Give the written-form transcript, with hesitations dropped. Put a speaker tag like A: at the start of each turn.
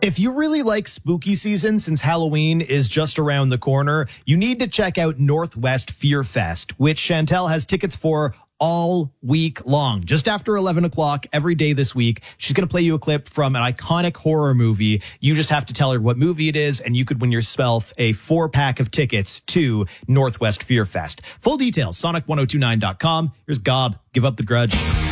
A: If you really like spooky season, since Halloween is just around the corner, you need to check out Northwest Fear Fest, which Chantel has tickets for all week long. Just after 11 o'clock every day this week, she's going to play you a clip from an iconic horror movie. You just have to tell her what movie it is, and you could win yourself a 4-pack of tickets to Northwest Fear Fest. Full details, sonic1029.com. Here's Gob. Give up the grudge.